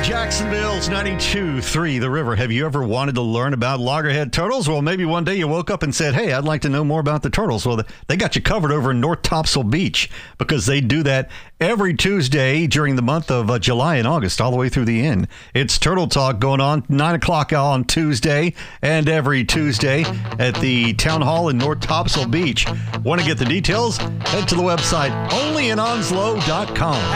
Jacksonville's 92.3 The River. Have you ever wanted to learn about loggerhead turtles? Well, maybe one day you woke up and said, hey, I'd like to know more about the turtles. Well, they got you covered over in North Topsail Beach because they do that every Tuesday during the month of July and August, all the way through the end. It's Turtle Talk going on 9 o'clock on Tuesday and every Tuesday at the Town Hall in North Topsail Beach. Want to get the details? Head to the website onlyinonslow.com.